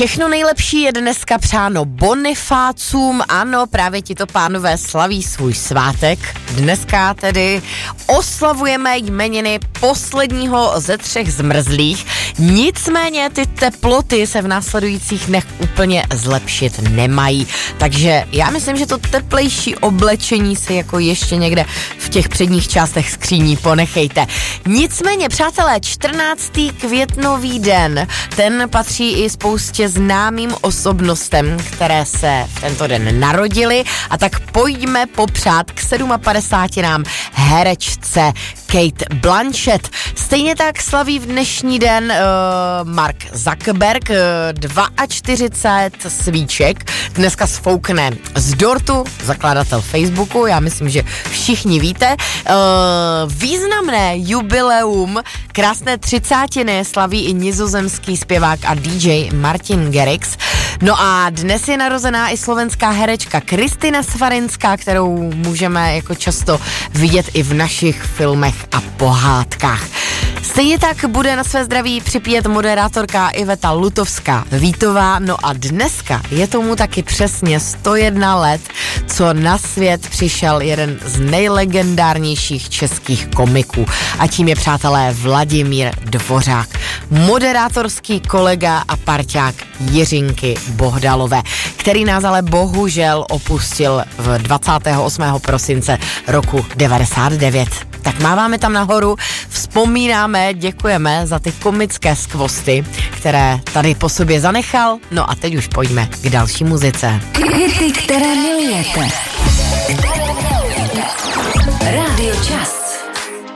Všechno nejlepší je dneska přáno Bonifácům. Ano, právě tito pánové slaví svůj svátek. Dneska tedy oslavujeme jmeniny posledního ze 3 zmrzlých. Nicméně ty teploty se v následujících dnech úplně zlepšit nemají. Takže já myslím, že to teplejší oblečení si jako ještě někde v těch předních částech skříní ponechejte. Nicméně, přátelé, 14. květnový den, ten patří i spoustě známým osobnostem, které se v tento den narodily, a tak pojďme popřát k 57 herečce Cate Blanchett. Stejně tak slaví v dnešní den Mark Zuckerberg, 42 svíček dneska sfoukne z dortu, zakladatel Facebooku, já myslím, že všichni víte. Významné jubileum, krásné 30. slaví i nizozemský zpěvák a DJ Martin Garrix. No a dnes je narozená i slovenská herečka Kristina Svarinská, kterou můžeme jako často vidět i v našich filmech a pohádkách. Stejně tak bude na své zdraví připíjet moderátorka Iveta Lutovská-Vítová. No a dneska je tomu taky přesně 101 let, co na svět přišel jeden z nejlegendárnějších českých komiků. A tím je, přátelé, Vladimír Dvořák, moderátorský kolega a parťák Jiřinky Bohdalové, který nás ale bohužel opustil v 28. prosince roku 99. Tak máváme tam nahoru, vzpomínáme, děkujeme za ty komické skvosty, které tady po sobě zanechal. No a teď už pojďme k další muzice. Hity, které milujete. Rádio Čas.